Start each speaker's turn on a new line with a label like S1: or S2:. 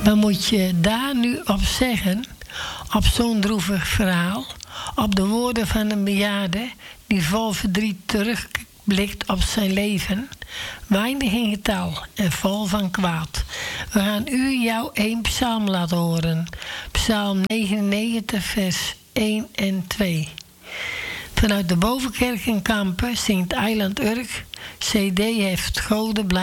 S1: Wat moet je daar nu op zeggen, op zo'n droevig verhaal, op de woorden van een bejaarde die vol verdriet terugblikt op zijn leven, weinig in getal en vol van kwaad. We gaan jou één psalm laten horen, psalm 99 vers 1 en 2. Vanuit de Bovenkerk in Kampen zingt Eiland Urk, CD heeft Gode blij.